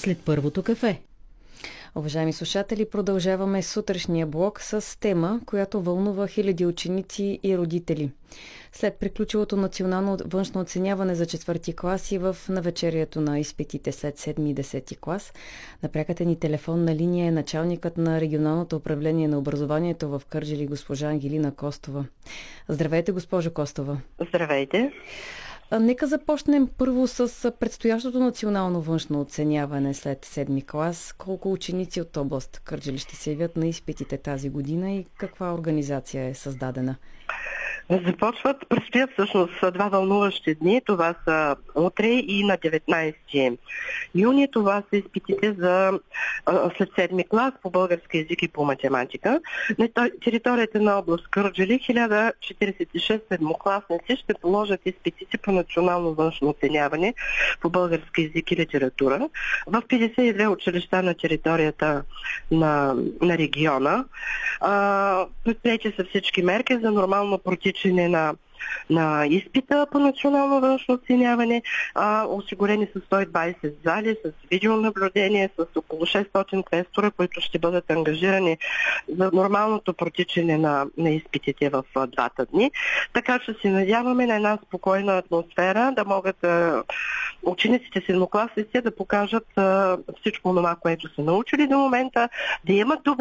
след първото кафе. Уважаеми слушатели, продължаваме сутрешния блок с тема, която вълнува хиляди ученици и родители. След приключилото национално външно оценяване за 4-ти клас и в навечерието на изпитите след 7 и 10 клас, на пряката ни телефонна линия е началникът на регионалното управление на образованието в Кърджали, госпожа Ангелина Костова. Здравейте, госпожо Костова. Здравейте. Нека започнем първо с предстоящото национално външно оценяване след 7-ми клас. Колко ученици от област Кърджали ще се явят на изпитите тази година и каква организация е създадена? Предстоят всъщност два вълнуващи дни. Това са утре и на 19 юни. Това са изпитите за след 7-ми клас по български език и по математика. На територията на област Кърджали 1046 седмокласници ще положат изпитите по национално външно оценяване по български език и литература в 52 училища на територията на региона. Предприети са всички мерки за нормално протичане на изпита по национално външно оценяване. Осигурени са 120 зали с видеонаблюдение, с около 600 квестора, които ще бъдат ангажирани за нормалното протичане на изпитите в двата дни. Така че се надяваме на една спокойна атмосфера, да могат учениците седмокласници да покажат всичко това, което са научили до момента, да имат добре